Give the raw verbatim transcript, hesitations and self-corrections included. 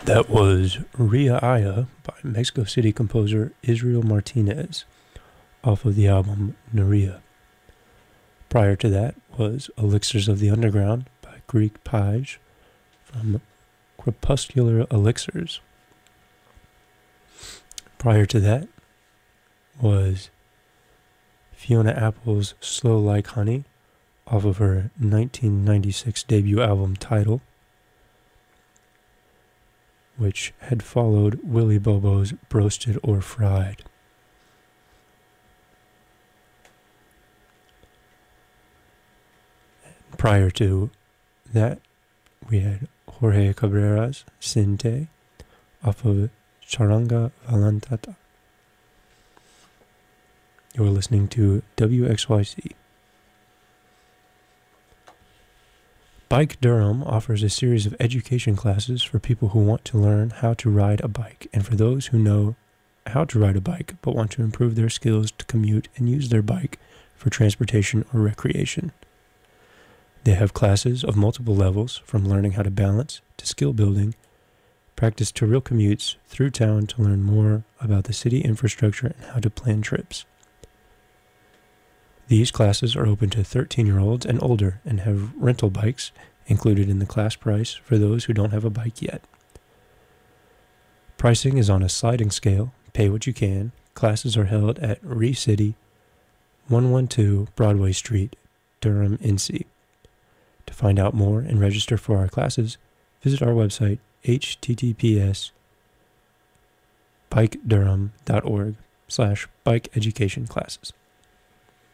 That was Ria Aya by Mexico City composer Israel Martinez off of the album Neria. Prior to that was Elixirs of the Underground by Greek Page from Crepuscular Elixirs. Prior to that was Fiona Apple's Slow Like Honey off of her nineteen ninety-six debut album Tidal, which had followed Willie Bobo's Broasted or Fried. And prior to that, we had Jorge Cabrera's Sinte off of Charanga Valentata. You're listening to W X Y C. Bike Durham offers a series of education classes for people who want to learn how to ride a bike and for those who know how to ride a bike but want to improve their skills to commute and use their bike for transportation or recreation. They have classes of multiple levels, from learning how to balance to skill building, practice to real commutes through town to learn more about the city infrastructure and how to plan trips. These classes are open to thirteen-year-olds and older and have rental bikes included in the class price for those who don't have a bike yet. Pricing is on a sliding scale, pay what you can. Classes are held at ReCity, one twelve Broadway Street, Durham, N C. To find out more and register for our classes, visit our website, h t t p s bike durham dot org slash bike education classes.